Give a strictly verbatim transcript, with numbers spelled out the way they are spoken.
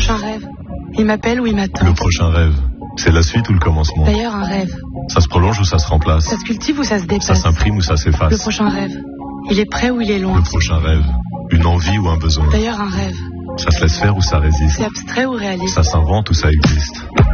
prochain rêve. Il m'appelle ou il m'attend. Le prochain rêve, c'est la suite ou le commencement? D'ailleurs, un rêve. Ça se prolonge ou ça se remplace? Ça se cultive ou ça se dépasse? Ça s'imprime ou ça s'efface? Le prochain rêve. Il est près ou il est loin? Le prochain rêve, une envie ou un besoin? D'ailleurs, un rêve. Ça se laisse faire ou ça résiste? C'est abstrait ou réaliste? Ça s'invente ou ça existe?